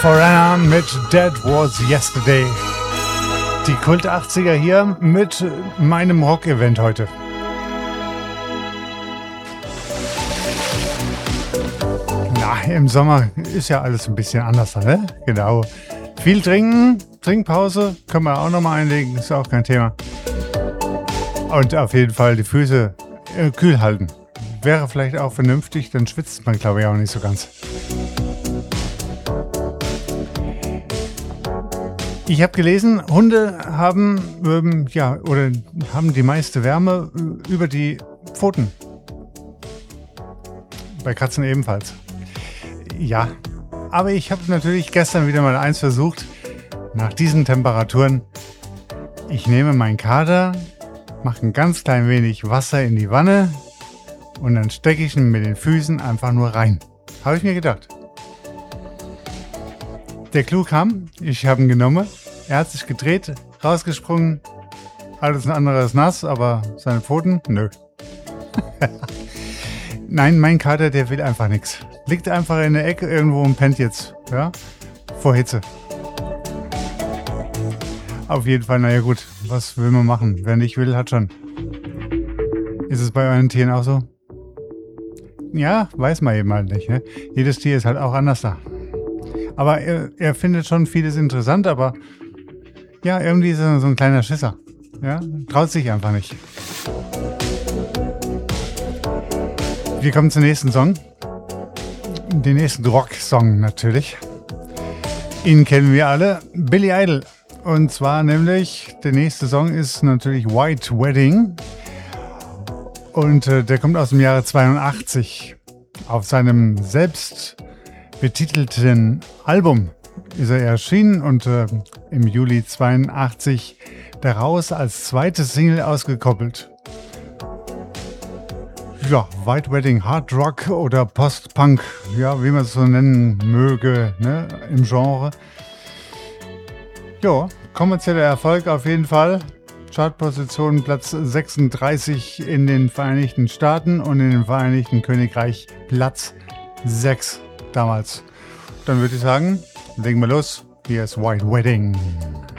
Foreigner mit That Was Yesterday. Die Kult 80er hier mit meinem Rock-Event heute. Na, im Sommer ist ja alles ein bisschen anders, ne? Genau. Viel trinken, Trinkpause können wir auch nochmal einlegen, ist auch kein Thema. Und auf jeden Fall die Füße kühl halten. Wäre vielleicht auch vernünftig, dann schwitzt man, glaube ich, auch nicht so ganz. Ich habe gelesen, Hunde haben haben die meiste Wärme über die Pfoten. Bei Katzen ebenfalls. Ja, aber ich habe natürlich gestern wieder mal eins versucht. Nach diesen Temperaturen, ich nehme meinen Kater, mache ein ganz klein wenig Wasser in die Wanne und dann stecke ich ihn mit den Füßen einfach nur rein. Habe ich mir gedacht. Der Clou kam, ich habe ihn genommen, er hat sich gedreht, rausgesprungen, alles andere ist nass, aber seine Pfoten, nö. Nein, mein Kater, der will einfach nichts. Liegt einfach in der Ecke irgendwo und pennt jetzt, ja, vor Hitze. Auf jeden Fall, naja gut, was will man machen? Wer nicht will, hat schon. Ist es bei euren Tieren auch so? Ja, weiß man eben halt nicht, ne? Jedes Tier ist halt auch anders da. Aber er findet schon vieles interessant, aber ja, irgendwie ist er so ein kleiner Schisser. Ja, traut sich einfach nicht. Wir kommen zum nächsten Song. Den nächsten Rock-Song natürlich. Ihn kennen wir alle. Billy Idol. Und zwar nämlich, der nächste Song ist natürlich White Wedding. Und der kommt aus dem Jahre 82. Auf seinem selbst betitelten Album ist er erschienen und im Juli 82 daraus als zweites Single ausgekoppelt. Ja, White Wedding, Hard Rock oder Post-Punk, ja, wie man es so nennen möge, ne, im Genre. Ja, kommerzieller Erfolg auf jeden Fall. Chartposition Platz 36 in den Vereinigten Staaten und in dem Vereinigten Königreich Platz 6 damals. Dann würde ich sagen, legen wir los. Hier ist White Wedding.